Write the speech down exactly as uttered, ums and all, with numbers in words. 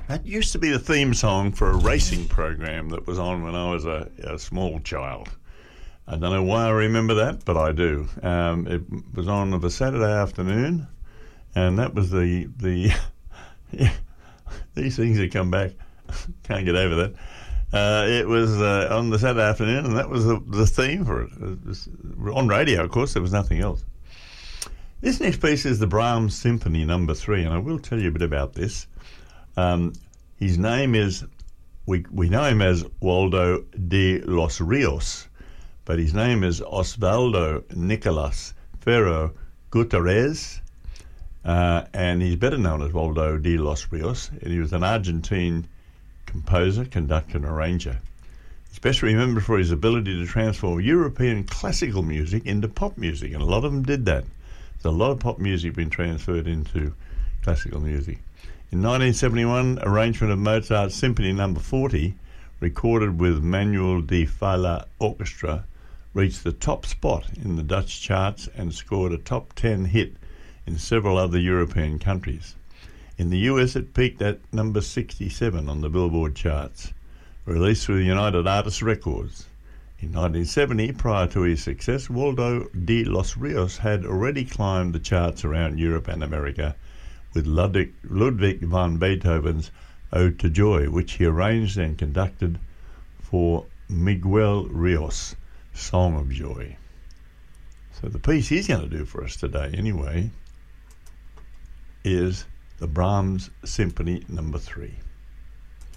That used to be the theme song for a racing program that was on when I was a, a small child. I don't know why I remember that, but I do. Um, it was on of a Saturday afternoon, and that was the the yeah, these things that come back. Can't get over that. Uh, it was uh, on the Saturday afternoon, and that was the, the theme for it. It was on radio, of course. There was nothing else. This next piece is the Brahms Symphony Number Three, and I will tell you a bit about this. Um, his name is we we know him as Waldo de los Rios, but his name is Osvaldo Nicolas Ferro Gutierrez, uh, and he's better known as Waldo de los Rios. And he was an Argentine composer, conductor, and arranger. He's best remembered for his ability to transform European classical music into pop music, and a lot of them did that. There's a lot of pop music being transferred into classical music. In nineteen seventy-one, arrangement of Mozart's Symphony Number forty, recorded with Manuel de Falla Orchestra, reached the top spot in the Dutch charts and scored a top ten hit in several other European countries. In the U S, it peaked at number sixty-seven on the Billboard charts, released through United Artists Records. In nineteen seventy, prior to his success, Waldo de los Rios had already climbed the charts around Europe and America with Ludwig, Ludwig van Beethoven's Ode to Joy, which he arranged and conducted for Miguel Rios' Song of Joy. So the piece he's going to do for us today, anyway, is the Brahms Symphony Number Three.